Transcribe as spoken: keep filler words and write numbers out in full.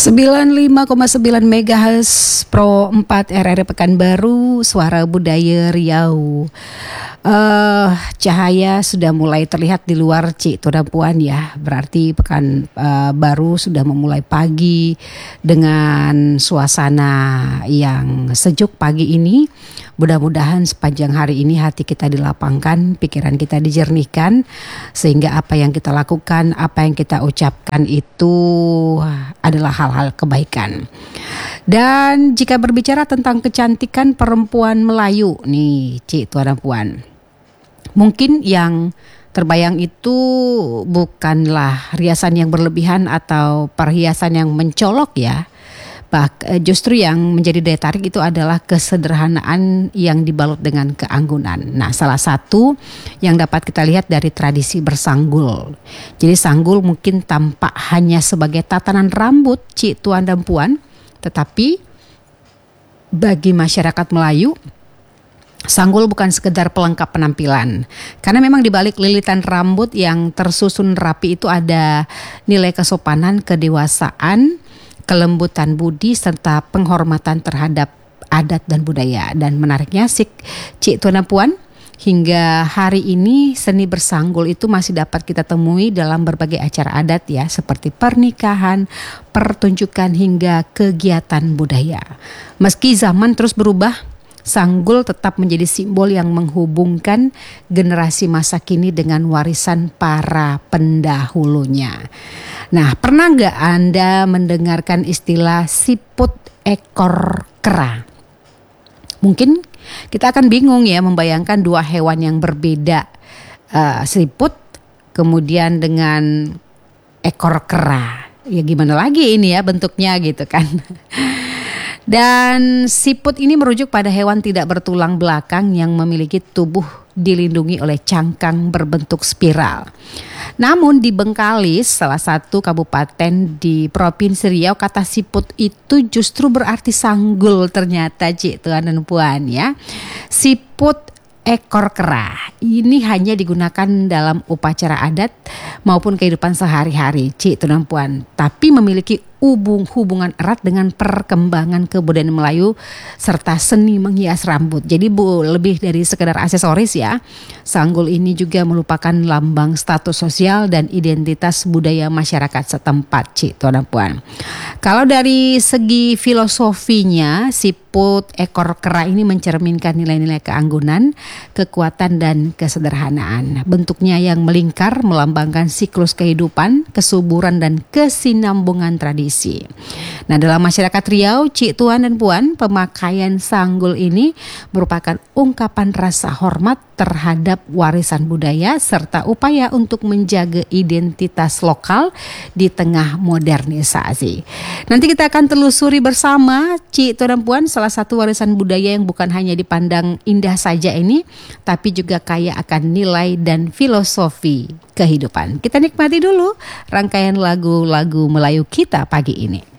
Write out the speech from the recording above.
sembilan puluh lima koma sembilan megahertz Pro empat R R I Pekanbaru, Suara Budaya Riau. Uh, cahaya sudah mulai terlihat di luar, Cik Tuan dan Puan ya. Berarti pekan uh, baru sudah memulai pagi dengan suasana yang sejuk pagi ini. Mudah-mudahan sepanjang hari ini hati kita dilapangkan, pikiran kita dijernihkan, sehingga apa yang kita lakukan, apa yang kita ucapkan itu adalah hal-hal kebaikan. Dan jika berbicara tentang kecantikan perempuan Melayu nih, Cik Tuan dan Puan, mungkin yang terbayang itu bukanlah riasan yang berlebihan atau perhiasan yang mencolok ya. Bah, justru yang menjadi daya tarik itu adalah kesederhanaan yang dibalut dengan keanggunan. Nah, salah satu yang dapat kita lihat dari tradisi bersanggul. Jadi sanggul mungkin tampak hanya sebagai tatanan rambut, Cik Tuan dan Puan, tetapi bagi masyarakat Melayu, sanggul bukan sekedar pelengkap penampilan, karena memang di balik lilitan rambut yang tersusun rapi itu ada nilai kesopanan, kedewasaan, kelembutan budi, serta penghormatan terhadap adat dan budaya. Dan menariknya, Sik, Cik Tuan dan Puan, hingga hari ini seni bersanggul itu masih dapat kita temui dalam berbagai acara adat ya, seperti pernikahan, pertunjukan hingga kegiatan budaya. Meski zaman terus berubah, sanggul tetap menjadi simbol yang menghubungkan generasi masa kini dengan warisan para pendahulunya. Nah, pernah nggak Anda mendengarkan istilah siput ekor kera? Mungkin kita akan bingung ya membayangkan dua hewan yang berbeda, uh, siput kemudian dengan ekor kera. Ya gimana lagi ini ya bentuknya gitu kan. Dan siput ini merujuk pada hewan tidak bertulang belakang yang memiliki tubuh dilindungi oleh cangkang berbentuk spiral. Namun di Bengkalis, salah satu kabupaten di Provinsi Riau, kata siput itu justru berarti sanggul ternyata, Cik Tuan dan Puan ya. Siput ekor kera ini hanya digunakan dalam upacara adat maupun kehidupan sehari-hari, Cik Tuan dan Puan, tapi memiliki hubung hubungan erat dengan perkembangan kebudayaan Melayu serta seni menghias rambut. Jadi bu, lebih dari sekedar aksesoris ya. Sanggul ini juga merupakan lambang status sosial dan identitas budaya masyarakat setempat, Cik Tuan dan Puan. Kalau dari segi filosofinya, siput ekor kera ini mencerminkan nilai-nilai keanggunan, kekuatan dan kesederhanaan. Bentuknya yang melingkar melambangkan siklus kehidupan, kesuburan dan kesinambungan tradisi. Nah, dalam masyarakat Riau, Cik Tuan dan Puan, pemakaian sanggul ini merupakan ungkapan rasa hormat terhadap warisan budaya serta upaya untuk menjaga identitas lokal di tengah modernisasi. Nanti kita akan telusuri bersama, Cik Tuan dan Puan, salah satu warisan budaya yang bukan hanya dipandang indah saja ini, tapi juga kaya akan nilai dan filosofi kehidupan. Kita nikmati dulu rangkaian lagu-lagu Melayu kita pagi ini.